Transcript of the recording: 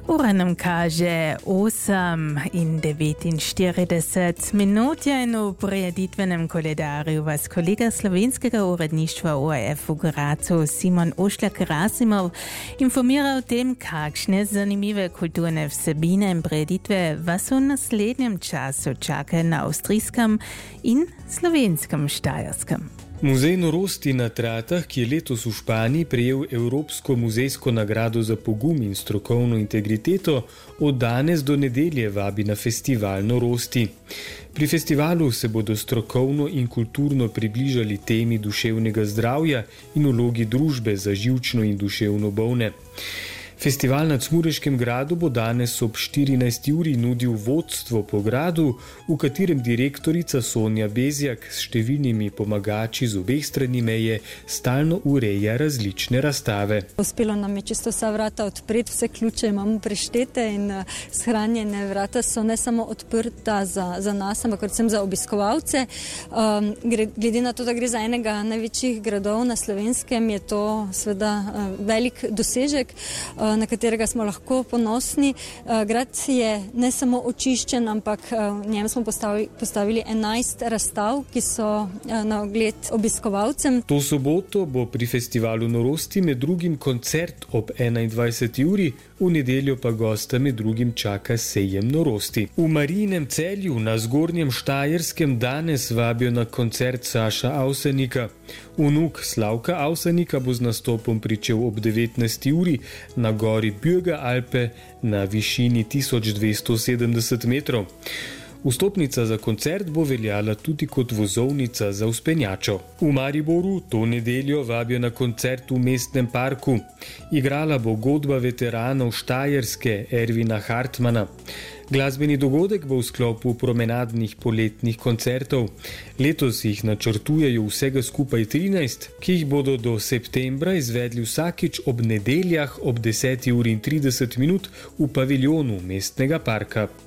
Ura nam kaže 8:49 minut in v prireditvenem koledarju vas kolega slovenskega uredništva ORF v Gracu Simon Ošljak-Rasimov informira o tem, kakšne zanimive kulturne vsebine in prireditve vas v naslednjem času čaka na avstrijskem in slovenskem Štajerskem. Muzej norosti na Tratah, ki je letos v Španiji prejel Evropsko muzejsko nagrado za pogum in strokovno integriteto, od danes do nedelje vabi na festival norosti. Pri festivalu se bodo strokovno in kulturno približali temi duševnega zdravja in vlogi družbe za živčno in duševno bolne. Festival na Cmureškem gradu bo danes ob 14. uri nudil vodstvo po gradu, v katerem direktorica Sonja Bezjak s številnimi pomagači z obeh strani meje stalno ureja različne razstave. Uspelo nam je čisto vsa vrata odpreti, vse ključe imamo preštete in shranjene vrata so ne samo odprta za nas, ampak predvsem za obiskovalce. Glede na to, da gre za enega največjih gradov na Slovenskem, je to seveda velik dosežek, na katerega smo lahko ponosni. Grad je ne samo očiščen, ampak v njem smo postavili 11 razstav, ki so na ogled obiskovalcem. To soboto bo pri festivalu norosti med drugim koncert ob 21. uri, v nedeljo pa gosta med drugim čaka sejem norosti. V Marijinem Celju na Zgornjem Štajerskem danes vabijo na koncert Saša Avsenika. Vnuk Slavka Avsenika bo z nastopom pričel ob 19. uri na gori Bürger Alpe na višini 1270 metrov. Vstopnica za koncert bo veljala tudi kot vozovnica za vzpenjačo. V Mariboru to nedeljo vabijo na koncert v mestnem parku. Igrala bo godba veteranov Štajerske Ervina Hartmana. Glasbeni dogodek bo v sklopu promenadnih poletnih koncertov. Letos jih načrtujejo vsega skupaj 13, ki jih bodo do septembra izvedli vsakič ob nedeljah ob 10:30 v paviljonu mestnega parka.